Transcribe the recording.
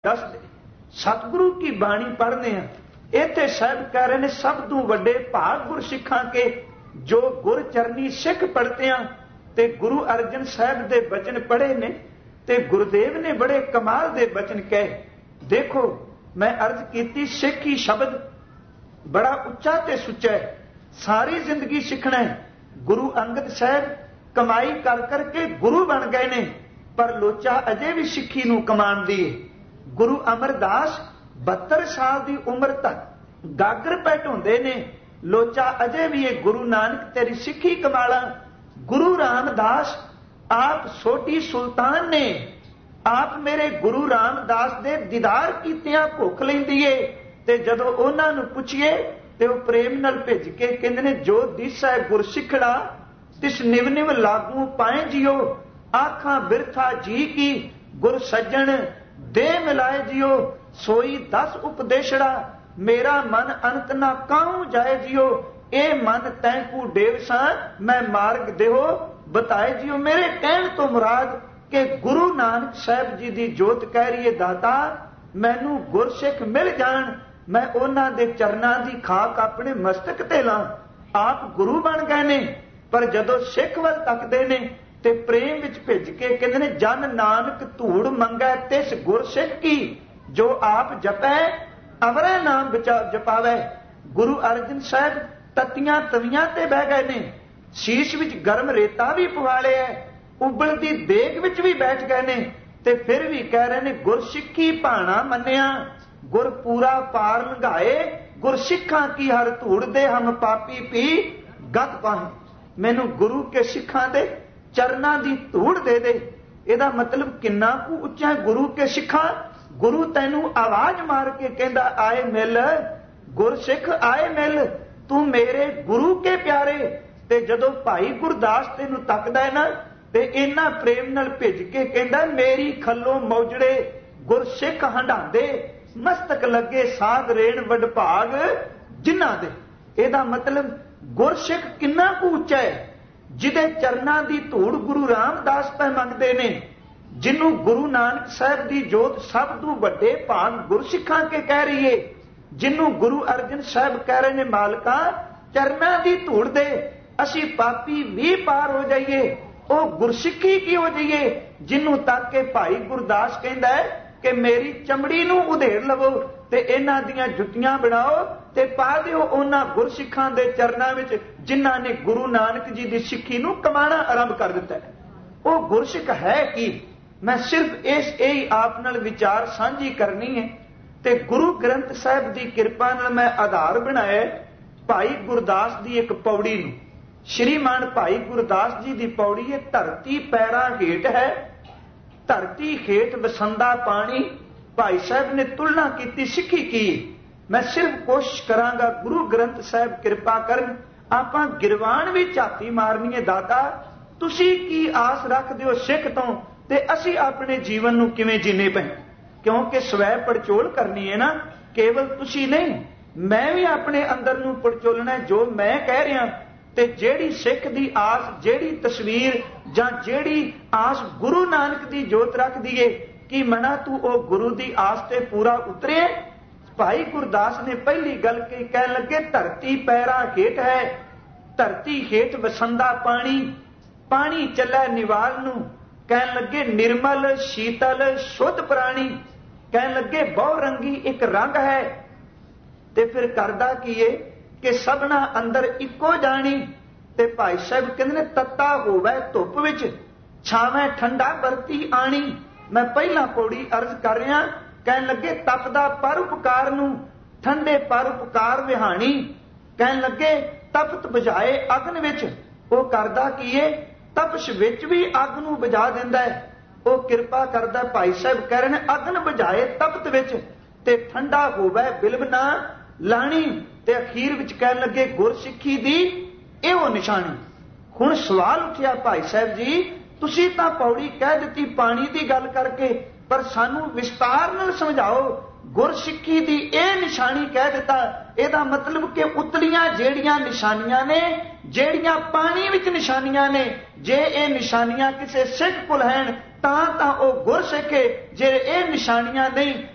दसदे सतगुरु की बाणी पढ़ने इत्थे साहब कह रहे ने सब तू वड्डे भाग गुर सिखां के जो गुर चरनी सिख पढ़ते हैं। ते गुरु अर्जन साहब दे बचन पढ़े ने ते गुरुदेव ने बड़े कमाल दे बचन कहे। देखो मैं अर्ज कीती सिख ही शब्द बड़ा उच्चा ते सुच्चा है, सारी जिंदगी सीखना है। गुरु अंगद साहब कमाई कर करके गुरु बन गए ने, पर लोचा अजे भी सिੱਖੀ ਨੂੰ कमान दी है। गुरु अमरदास 72 साल की उम्र तक गागर पै ढोंदे ने, लोचा अजे भी ये गुरु नानक तेरी सिੱਖੀ कमाला। गुरु रामदास आप सोटी सुल्तान ने, आप मेरे गुरु रामदास दे दीदार कीतियां भुख लैंदी है। ते जदों उन्हां नूं पुछिए ते वो प्रेम नाल भेज के कहंदे ने जो दिसा है गुर सिखड़ा तिस निव निव लागू पाए जियो, आखां बिरथा जी की गुर सज्जन दे मिलाए जियो, सोई 10 उपदेशड़ा मेरा मन अंत ना काहू जाए जियो, ए मन तैंकू डेवसा मैं मार्ग देहो बताए जियो। मेरे कहण तो मुराद कि गुरु नानक साहब जी दी जोत कह रही है दाता मैनू गुरसिख मिल जाण, मैं उन्हां दे चरनां दी खाक अपने मस्तक ते लां। आप गुरु बन गए ने, पर जदों सिख वल तकदे ने ते प्रेम विच भिज के कहंदे ने जन नानक धूड़ मंगै तिस गुरसिख की, जो आप जपै अवरै नाम जपावै। गुरु अर्जन साहब तत्तियां तवियां ते बह गए ने, शीश विच गर्म रेता भी पवा लिया, उबलदी देग विच भी बैठ गए ने, ते फिर भी कह रहे ने गुरसिੱਖੀ भाणा मन्निया, गुर पूरा पार लंघाए, गुरसिੱਖਾਂ की हर धूड़ दे हम पापी पी गत पाए। मैनू गुरु के सिੱਖਾਂ दे चरनां दी धूड़ दे दे। ਇਹਦਾ मतलब किन्ना कु उच्चा है गुरु के सिੱਖਾਂ। गुरु तैनू आवाज मार के कहंदा आए मिल, गुरसिख आए मिल, तू मेरे गुरु के प्यारे। ते जदों भाई गुरदास तैनू तकदा है ना ते इन्ना प्रेम नाल भिज के कहंदा मेरी खल्लों मौजड़े गुरसिख हंडांदे, मस्तक लगे साध रेण वडभाग जिन्हां दे। ਇਹਦਾ मतलब गुरसिख किन्ना कु उच्चा है, जिहदे चरनां दी धूड़ गुरु रामदास पै मंगदे ने, जिन्हों गुरु नानक साहब की जोत सब तो वड्डे भाग गुरसिखां के कह रही है, जिन्हों गुरु अर्जन साहब कह रहे ने मालका चरनां दी धूड़ दे, असी पापी भी पार हो जाइए, वो गुरसिੱਖੀ की हो जाइए। जिन्हों तक के भाई गुरदास कहता है कि मेरी चमड़ी नूं उधेड़ लवो ते इन्हां दीयां जुत्तियां बनाओ ते पा दिओ उन्हां गुरसिੱਖਾਂ दे चरनां विच जिन्हां ने गुरु नानक जी दी सिੱਖੀ नूं कमाना आरंभ कर दिता है। वो गुरसिੱਖ है कि मैं सिर्फ यही आप नाल विचार साझी करनी है। ते गुरु ग्रंथ साहब की कृपा नाल मैं आधार बनाया भाई गुरदास की एक पौड़ी नूं। श्रीमान भाई गुरदास जी की पौड़ी है धरती पैरां हेठ है, धरती हेठ वसंदा पानी। भाई साहब ने तुलना की सिੱਖੀ की। मैं सिर्फ कोशिश करांगा गुरु ग्रंथ साहब कृपा करन आपां गिरवान भी झाती मारनी है दाता तुसी की आस रखदे हो सिੱਖ तो ते असी अपने जीवन नूं किवें जीने पए, क्योंकि स्वै पड़चोल करनी है ना, केवल तुसी नहीं मैं भी अपने अंदर नूं पड़चोलना है जो मैं कह रहा। ते जेड़ी सिख दी आस, जेड़ी तस्वीर जां जेड़ी आस गुरु नानक दी जोत रख दिए कि मना तू ओ गुरु दी आस ते पूरा उतरे। भाई गुरदास ने पहली गल कह लगे धरती पैरां हेठ है, धरती हेठ वसंदा पानी, पानी चलै निवाल नूं, कह लगे निर्मल शीतल शुद्ध प्राणी, कह लगे बहु रंगी एक रंग है। ते फिर करदा की है कि सबना अंदर इको जानी। ते भाई साहब कहंदे ने तत्ता होवे धुप विच छावे ठंडा बरती आनी। मैं पहला पौड़ी अर्ज कर रहा, कह लगे तपदा परोपकार नूं ठंडे परोपकार विहाणी, कह लगे तपत बुझाए अग्न विच, वो करदा की है तपश विच भी अग नूं बुझा दिंदा है। वो कृपा करदा भाई साहब कह रहे ने अग्न बुझाए तपत विच ते ठंडा होवे बिलवना लाणी। ते अखीर विच कह लगे गुरसिੱਖੀ दी एहो निशानी। हुण सवाल उठिया भाई साहब जी तुसी तां पौड़ी कह दित्ती पानी दी गल करके, पर सानू विस्तार नाल समझाओ गुरसिੱਖੀ दी ए निशानी कह दिता, एदा मतलब कि उतलियां जेड़ियां निशानियां ने, जेड़ियां पानी विच निशानियां ने, जे ए निशानियां किसे सिख कोल हैन तां ओ गुरसिੱਖ है, जे ए निशानियां नहीं